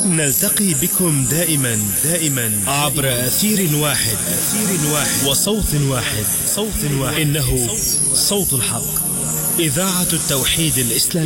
نلتقي بكم دائما عبر أثير واحد وصوت واحد. إنه صوت الحق، إذاعة التوحيد الإسلامي.